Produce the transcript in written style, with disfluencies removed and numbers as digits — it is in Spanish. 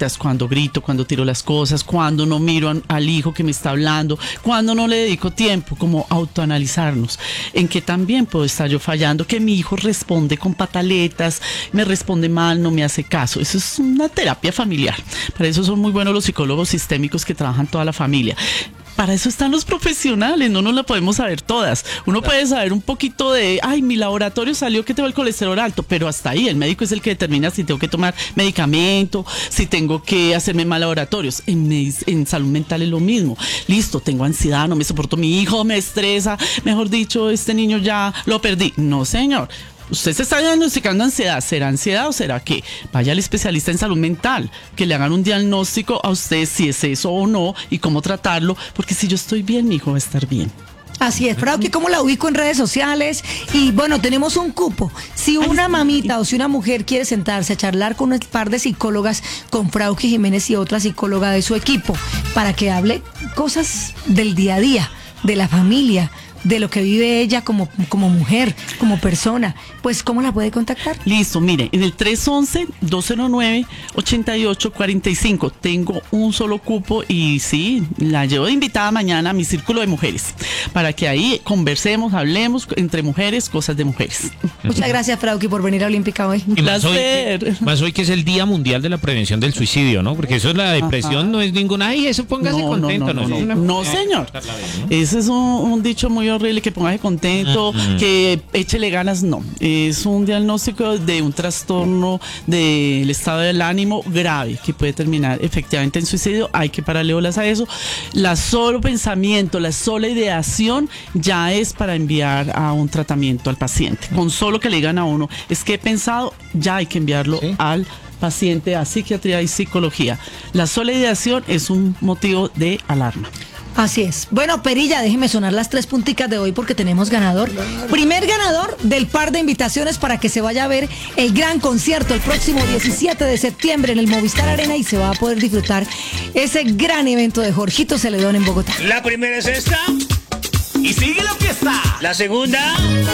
conductas, cuando grito, cuando tiro las cosas, cuando no miro al hijo que me está hablando, cuando no le dedico tiempo, como autoanalizarnos, en que también puedo estar yo fallando, que mi hijo responde con pataletas, me responde mal, no me hace caso. Eso es una terapia familiar. Para eso son muy buenos los psicólogos sistémicos que trabajan toda la familia. Para eso están los profesionales, no nos la podemos saber todas. Uno puede saber un poquito de, ay, mi laboratorio salió que tengo el colesterol alto, pero hasta ahí, el médico es el que determina si tengo que tomar medicamento, si tengo que hacerme más laboratorios. En salud mental es lo mismo. Listo, tengo ansiedad, no me soporto mi hijo, me estresa, mejor dicho, este niño ya lo perdí. No, señor. Usted se está diagnosticando ansiedad. ¿Será ansiedad o será qué? Vaya al especialista en salud mental, que le hagan un diagnóstico a usted si es eso o no y cómo tratarlo, porque si yo estoy bien, mi hijo va a estar bien. Así es, Frauki, ¿cómo la ubico en redes sociales? Y bueno, tenemos un cupo. Si una mamita o si una mujer quiere sentarse a charlar con un par de psicólogas, con Frauki Jiménez y otra psicóloga de su equipo, para que hable cosas del día a día, de la familia, de lo que vive ella como mujer, como persona, pues ¿cómo la puede contactar? Listo, mire, en el 311-209-8845 tengo un solo cupo y sí, la llevo de invitada mañana a mi círculo de mujeres, para que ahí conversemos, hablemos entre mujeres, cosas de mujeres. Muchas gracias, Frauki, por venir a Olímpica hoy. Y más hoy que es el Día Mundial de la Prevención del Suicidio, ¿no? Porque eso es la depresión. Ajá. No es ninguna, ay, eso póngase contento. No, señor. Ese es un dicho muy horrible, que póngase contento, que échele ganas, no. Es un diagnóstico de un trastorno del estado del ánimo grave que puede terminar efectivamente en suicidio. Hay que pararle bolas a eso. La solo pensamiento, la sola ideación ya es para enviar a un tratamiento al paciente. Con solo que le digan a uno, es que he pensado, ya hay que enviarlo al paciente a psiquiatría y psicología. La sola ideación es un motivo de alarma. Así es. Bueno, Perilla, déjeme sonar las 3 punticas de hoy porque tenemos ganador. Claro. Primer ganador del par de invitaciones para que se vaya a ver el gran concierto el próximo 17 de septiembre en el Movistar Arena y se va a poder disfrutar ese gran evento de Jorgito Celedón en Bogotá. La primera es esta. Y sigue la fiesta. La segunda.